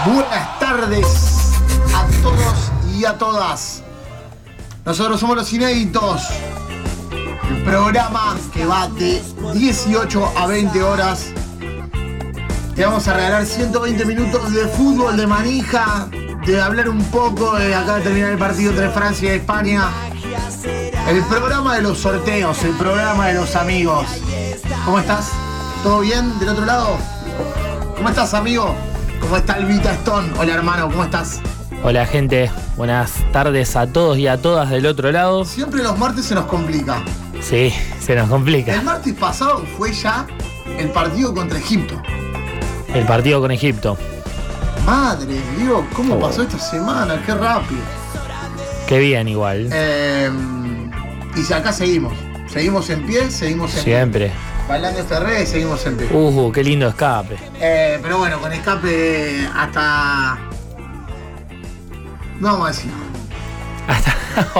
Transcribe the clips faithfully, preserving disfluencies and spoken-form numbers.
Buenas tardes a todos y a todas. Nosotros somos Los Inéditos, el programa que va de dieciocho a veinte horas. Te vamos a regalar ciento veinte minutos de fútbol, de manija, de hablar un poco de acá de terminar el partido entre Francia y España. El programa de los sorteos, el programa de los amigos. ¿Cómo estás? ¿Todo bien del otro lado? ¿Cómo estás, amigo? ¿Cómo está el Vita Stone? Hola, hermano, ¿cómo estás? Hola, gente. Buenas tardes a todos y a todas del otro lado. Siempre los martes se nos complica. Sí, se nos complica. El martes pasado fue ya el partido contra Egipto. El partido con Egipto. Madre, digo, ¿cómo Oh. pasó esta semana? Qué rápido. Qué bien igual. Eh, y si acá seguimos. Seguimos en pie, seguimos en Siempre. pie. Bailando este rey, seguimos en pie. Uh, qué lindo escape. Eh, pero bueno, con escape hasta... No vamos a decir. Hasta...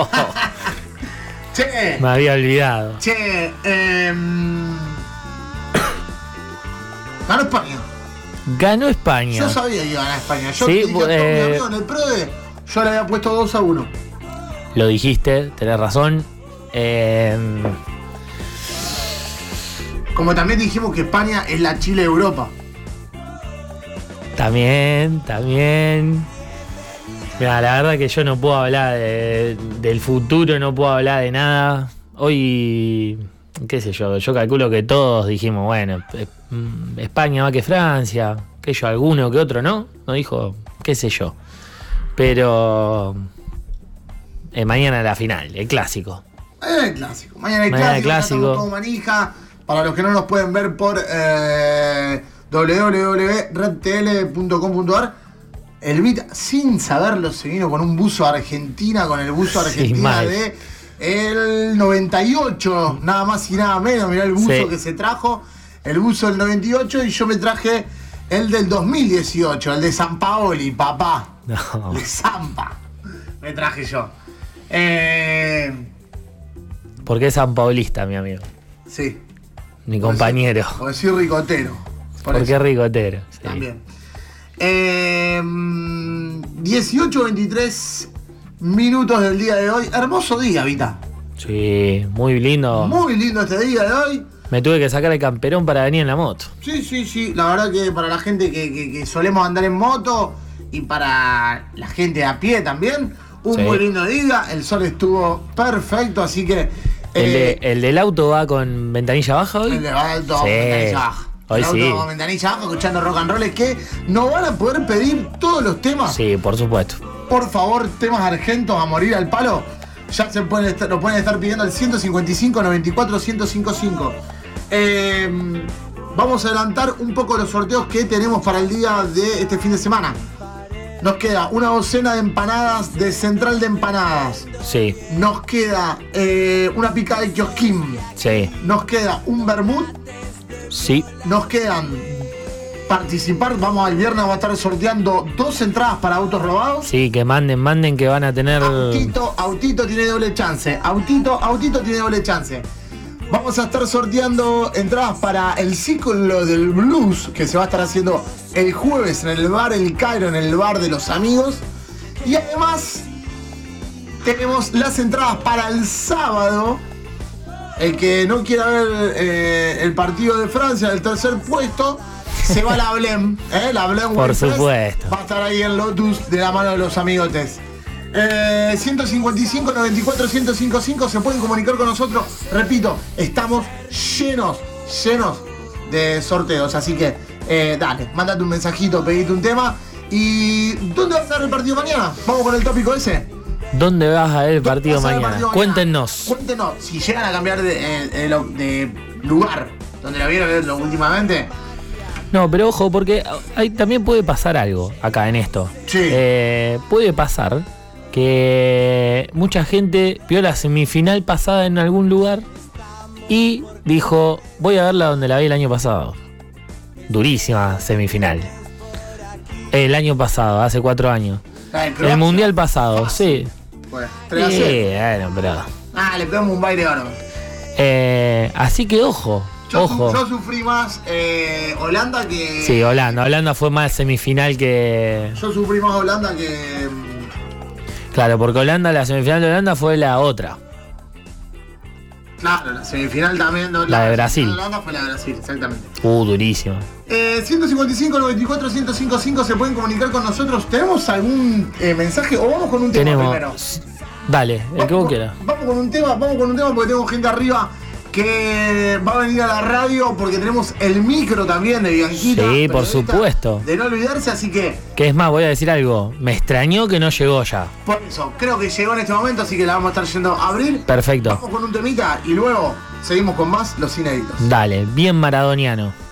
Che, Me había olvidado. che, eh, ganó España. Ganó España. Yo sabía que iba a ganar España. Yo Sí, dije a todo eh, mi amigo en el PRODE, yo le había puesto dos a uno. Lo dijiste, tenés razón. Eh, Como también dijimos que España es la Chile de Europa. también, también. Mira, la verdad que yo no puedo hablar de- del futuro, no puedo hablar de nada. Hoy, qué sé yo, yo calculo que todos dijimos, bueno, eh, mm, España va que Francia, que yo, alguno que otro, ¿no? No dijo, qué sé yo. Pero eh, mañana la final, el clásico. Mañana el clásico. Mañana el Mañana el clásico. Ya clásico. estamos todo manija. Para los que no nos pueden ver por eh, doble u doble u doble u punto red t l punto com punto a r, el Vita, sin saberlo, se vino con un buzo Argentina, con el buzo Sí, Argentina mal. de el noventa y ocho, nada más y nada menos. Mirá el buzo Sí. que se trajo, el buzo del noventa y ocho, y yo me traje el del dos mil dieciocho, el de Sampaoli, papá. No. De Zampa. Me traje yo. Eh, Porque es sanpaulista, mi amigo, sí. mi compañero. O decir ricotero. Por Porque eso, es ricotero. Sí. también. Eh, dieciocho veintitrés minutos del día de hoy. Hermoso día, Vita. Sí, muy lindo. Muy lindo este día de hoy. Me tuve que sacar el camperón para venir en la moto. Sí, sí, sí. La verdad que para la gente que, que- que solemos andar en moto y para la gente a pie también, un Sí. muy lindo día. El sol estuvo perfecto, así que... El, de- eh, el del auto va con ventanilla baja hoy. El de alto, Sí. ventanilla baja. Hoy El auto sí. con ventanilla baja, escuchando rock and roll, es que nos van a poder pedir todos los temas. Sí, por supuesto. Por favor, temas argentos a morir al palo. Ya se pueden estar, lo pueden estar pidiendo al ciento cincuenta y cinco, noventa y cuatro, ciento cincuenta y cinco. Eh, vamos a adelantar un poco los sorteos que tenemos para el día de este fin de semana. Nos queda una docena de empanadas de Central de Empanadas. Sí, Nos queda eh, una pica de kiosquín. sí, Nos queda un vermut. sí. Nos quedan participar. Vamos al viernes, va a estar sorteando dos entradas para autos robados. Sí, que manden, manden que van a tener. Autito, Autito tiene doble chance. Autito, Autito tiene doble chance. Vamos a estar sorteando entradas para el ciclo del blues que se va a estar haciendo el jueves en el bar El Cairo, en el bar de los amigos. Y además tenemos las entradas para el sábado. El que no quiera ver eh, el partido de Francia, el tercer puesto, se va a la Blem. ¿eh? La Blem Por Wayfest supuesto. va a estar ahí en Lotus de la mano de los amigotes. Eh, ciento cincuenta y cinco, noventa y cuatro, ciento cincuenta y cinco, se pueden comunicar con nosotros. Repito, estamos llenos, llenos de sorteos. Así que eh, dale, mándate un mensajito, pedite un tema. ¿Y dónde va a estar el partido mañana? Vamos con el tópico ese. ¿Dónde vas a ver el ¿Dónde partido vas a ver el mañana? partido Cuéntenos. Cuéntenos, si llegan a cambiar de, eh, eh, lo- de lugar donde la vieron eh, lo- últimamente. No, pero ojo, porque hay, también puede pasar algo acá en esto. Sí. Eh, puede pasar que mucha gente vio la semifinal pasada en algún lugar y dijo, voy a verla donde la vi el año pasado. Durísima semifinal. El año pasado, hace cuatro años. La de El Croacia. mundial pasado, sí. Bueno, Sí, tres a cero. bueno, pero... Ah, le pegamos un baile ahora. Eh, así que ojo, Yo, Ojo. yo sufrí más eh, Holanda que. Sí, Holanda. Holanda fue más semifinal que. Yo sufrí más Holanda que. Claro, porque Holanda, la semifinal de Holanda fue la otra. Claro, la semifinal también. No, La de Brasil. La de Holanda fue la de Brasil, exactamente. Uh, durísimo. Eh, ciento cincuenta y cinco, noventa y cuatro, ciento cincuenta y cinco se pueden comunicar con nosotros. ¿Tenemos algún eh, mensaje o vamos con un tema Tenemos. primero? Dale, el Vamos que vos con- quieras. Vamos con un tema, vamos con un tema porque tengo gente arriba que va a venir a la radio porque tenemos el micro también de Bianquita. Sí, por periodista, supuesto. De no olvidarse, así que Que es más, voy a decir algo. Me extrañó que no llegó ya. por eso, creo que llegó en este momento, así que la vamos a estar yendo a abrir. Perfecto. Vamos con un temita y luego seguimos con más los inéditos. Dale, bien maradoniano.